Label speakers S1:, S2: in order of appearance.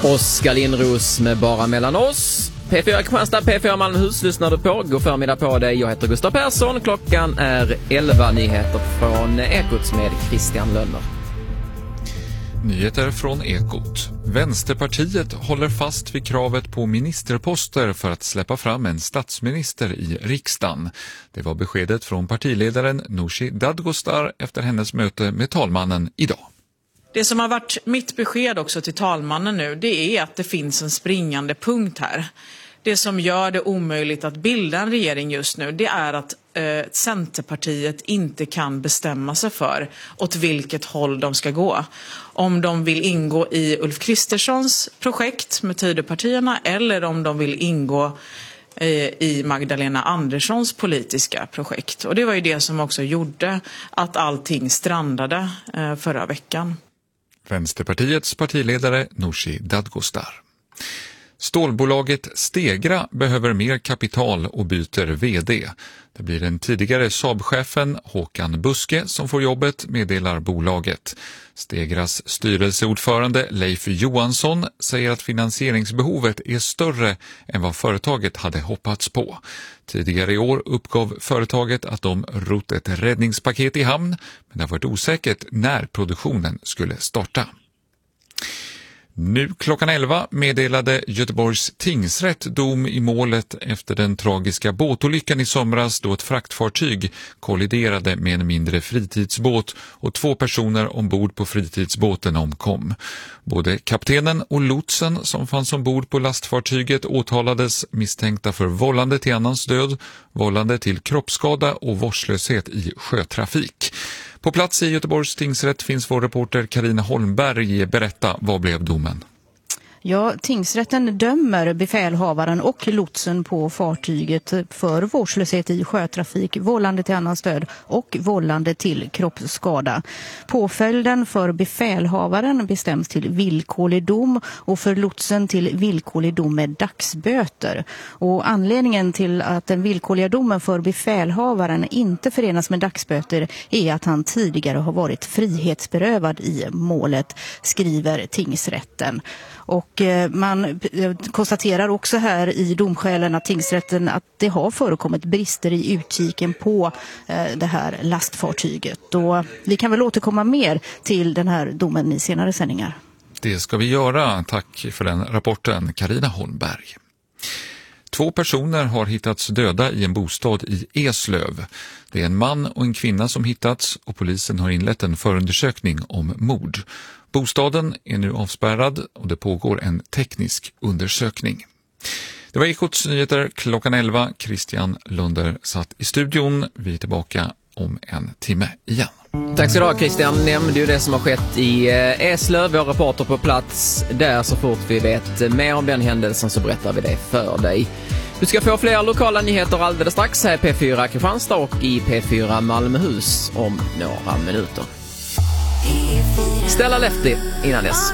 S1: Oskar Lindros med Bara mellan oss. P4 Kristianstad, P4 Malmöhus lyssnar du på. God förmiddag på dig. Jag heter Gustav Persson. Klockan är 11. Nyheter från Ekot med Christian Lönner.
S2: Nyheter från Ekot. Vänsterpartiet håller fast vid kravet på ministerposter för att släppa fram en statsminister i riksdagen. Det var beskedet från partiledaren Nooshi Dadgostar efter hennes möte med talmannen idag.
S3: Det som har varit mitt besked också till talmannen nu, det är att det finns en springande punkt här. Det som gör det omöjligt att bilda en regering just nu, det är att Centerpartiet inte kan bestämma sig för åt vilket håll de ska gå. Om de vill ingå i Ulf Kristerssons projekt med Tidöpartierna eller om de vill ingå i Magdalena Anderssons politiska projekt. Och det var ju det som också gjorde att allting strandade förra veckan.
S2: Vänsterpartiets partiledare Nooshi Dadgostar. Stålbolaget Stegra behöver mer kapital och byter vd. Det blir den tidigare Saab-chefen Håkan Buske som får jobbet, meddelar bolaget. Stegras styrelseordförande Leif Johansson säger att finansieringsbehovet är större än vad företaget hade hoppats på. Tidigare i år uppgav företaget att de rott ett räddningspaket i hamn, men det har varit osäkert när produktionen skulle starta. Nu klockan 11 meddelade Göteborgs tingsrätt dom i målet efter den tragiska båtolyckan i somras då ett fraktfartyg kolliderade med en mindre fritidsbåt och 2 personer ombord på fritidsbåten omkom. Både kaptenen och lotsen som fanns ombord på lastfartyget åtalades misstänkta för vållande till annans död, vållande till kroppsskada och vårdslöshet i sjötrafik. På plats i Göteborgs tingsrätt finns vår reporter Carina Holmberg. Berätta, vad blev domen?
S4: Ja, tingsrätten dömer befälhavaren och lotsen på fartyget för vårdslöshet i sjötrafik, vållande till annans död och vållande till kroppsskada. Påföljden för befälhavaren bestäms till villkorlig dom och för lotsen till villkorlig dom med dagsböter. Och anledningen till att den villkorliga domen för befälhavaren inte förenas med dagsböter är att han tidigare har varit frihetsberövad i målet, skriver tingsrätten. Och man konstaterar också här i domskälen att tingsrätten att det har förekommit brister i utkiken på det här lastfartyget. Och vi kan väl återkomma mer till den här domen i senare sändningar.
S2: Det ska vi göra. Tack för den rapporten, Carina Holmberg. 2 personer har hittats döda i en bostad i Eslöv. Det är en man och en kvinna som hittats och polisen har inlett en förundersökning om mord. Bostaden är nu avspärrad och det pågår en teknisk undersökning. Det var Ekots nyheter klockan 11. Christian Lunder satt i studion. Vi är tillbaka om en timme igen.
S1: Tack ska du ha, Christian. Nämnde ju det som har skett i Eslöv. Vår reporter på plats där. Så fort vi vet mer om den händelsen så berättar vi det för dig. Du ska få fler lokala nyheter alldeles strax här i P4 Kristianstad och i P4 Malmöhus om några minuter. Stella Lefty innan dess.